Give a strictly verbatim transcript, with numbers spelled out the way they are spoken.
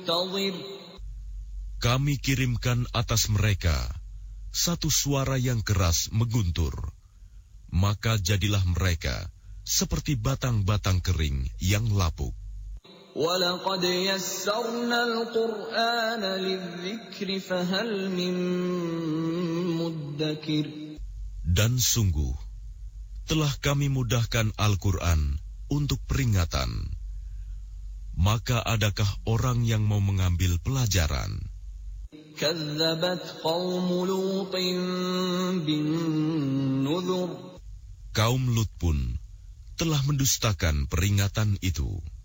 منتظر Kami kirimkan atas mereka satu suara yang keras mengguntur, maka jadilah mereka seperti batang-batang kering yang lapuk. وَلَقَدْ يَسَّرْنَا الْقُرْآنَ لِلذِّكْرِ فَهَلْ مِن مُّدَّكِرٍ. Dan sungguh, telah kami mudahkan Al-Quran untuk peringatan. Maka adakah orang yang mau mengambil pelajaran? كَذَّبَتْ قَوْمُ لُوطٍ بِالنُّذُرِ. Kaum Lut pun telah mendustakan peringatan itu.